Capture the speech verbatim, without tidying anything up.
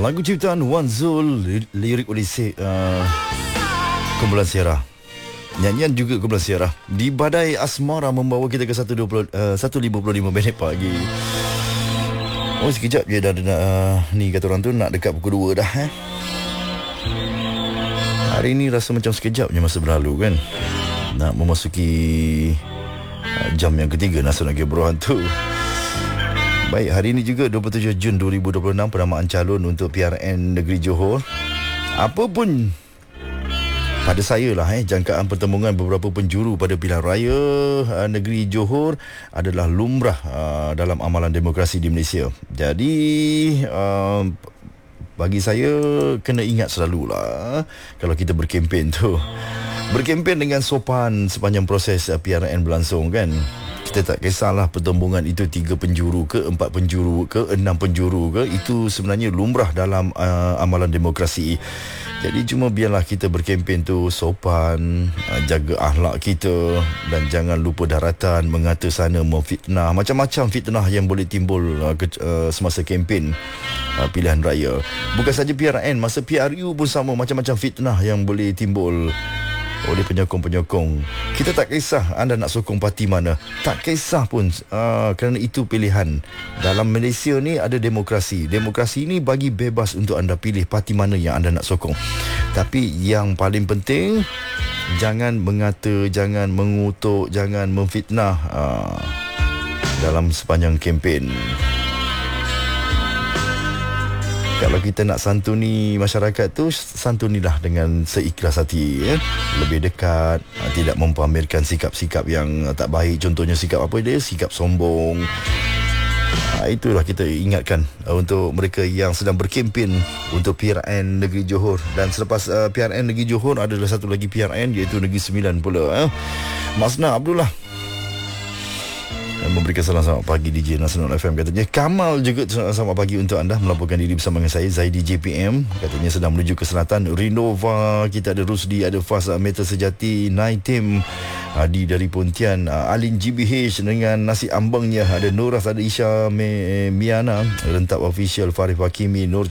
Lagu ciptaan Wan Zul, lirik oleh uh, kumpulan Sierra. Nyanyian juga kumpulan Sierra. Di Badai Asmara membawa kita ke satu lima puluh lima minit pagi. Oh, sekejap je dah nak, uh, ni kata orang tu nak dekat pukul dua dah eh. Hari ni rasa macam sekejap je masa berlalu kan. Nak memasuki uh, jam yang ketiga Nasional Gebrohan tu. Baik, hari ini juga dua puluh tujuh Jun dua ribu dua puluh enam, penamaan calon untuk P R N Negeri Johor. Apa pun pada saya lah eh, jangkaan pertembungan beberapa penjuru pada pilihan raya uh, negeri Johor adalah lumrah uh, dalam amalan demokrasi di Malaysia. Jadi uh, bagi saya kena ingat selalulah kalau kita berkempen tu, berkempen dengan sopan sepanjang proses uh, P R N berlangsung kan. Kita tak kisahlah pertembungan itu tiga penjuru ke, empat penjuru ke, enam penjuru ke, itu sebenarnya lumrah dalam uh, amalan demokrasi. Jadi cuma biarlah kita berkempen tu sopan, uh, jaga akhlak kita dan jangan lupa daratan, mengata sana, memfitnah, macam-macam fitnah yang boleh timbul uh, ke, uh, semasa kempen uh, pilihan raya. Bukan saja P R N, masa P R U pun sama, macam-macam fitnah yang boleh timbul oleh penyokong-penyokong. Kita tak kisah anda nak sokong parti mana, tak kisah pun, uh, kerana itu pilihan. Dalam Malaysia ni ada demokrasi. Demokrasi ni bagi bebas untuk anda pilih parti mana yang anda nak sokong. Tapi yang paling penting, jangan mengata, jangan mengutuk, jangan memfitnah uh, dalam sepanjang kempen. Kalau kita nak santuni masyarakat tu, santunilah dengan seikhlas hati ya? Lebih dekat, tidak mempamerkan sikap-sikap yang tak baik. Contohnya sikap apa dia? Sikap sombong. Ha, itulah kita ingatkan uh, untuk mereka yang sedang berkempen untuk P R N Negeri Johor. Dan selepas uh, P R N Negeri Johor adalah satu lagi P R N, iaitu Negeri Sembilan pula. Eh? Masna Abdullah memberikan salam selamat pagi D J Nasional F M, katanya. Kamal juga selamat pagi untuk anda, melaporkan diri bersama dengan saya Zaidi J P M, katanya sedang menuju ke selatan. Renova, kita ada Rusdi, ada Fas Metal Sejati, Naitim Adi dari Pontian, Alin G B H dengan nasi ambangnya, ada Noras, ada Isha Me, Miana, Rentap Official, Farif Hakimi, Nur